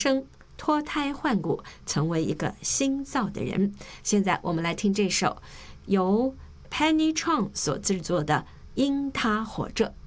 生脱胎换骨，成为一个新造的人。现在我们来听这首由 Penny Chong 所制作的《因他活着》。